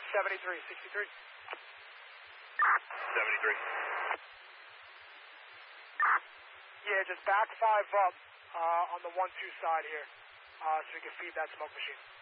73, 63. 73. Yeah, just back 5 up on the 1-2 side here, so we can feed that smoke machine.